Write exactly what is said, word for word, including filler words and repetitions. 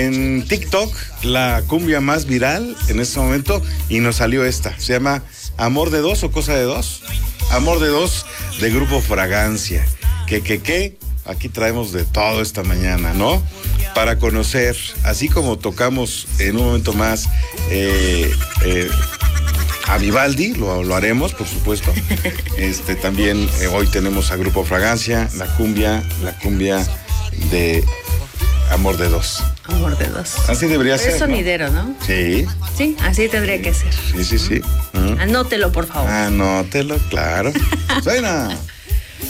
en TikTok la cumbia más viral en este momento y nos salió esta. Se llama Amor de Dos o Cosa de Dos. Amor de Dos de Grupo Fragancia. Que, que, que, aquí traemos de todo esta mañana, ¿no? Para conocer, así como tocamos en un momento más eh, eh, a Vivaldi, lo, lo haremos, por supuesto. Este, también eh, hoy tenemos a Grupo Fragancia, la cumbia, la cumbia de Amor de Dos. Amor de Dos. Así debería ser, es sonidero, ¿no? ¿no? Sí. Sí, así tendría sí. que ser. Sí, sí, sí. ¿Mm? Anótelo, por favor. Anótelo, claro. Suena.